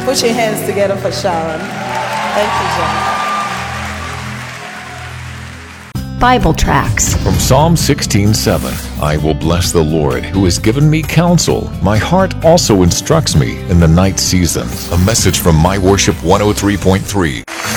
Put your hands together for Sharon. Thank you, John. Bible tracts. From Psalm 16:7, I will bless the Lord, who has given me counsel. My heart also instructs me in the night season. A message from My Worship 103.3.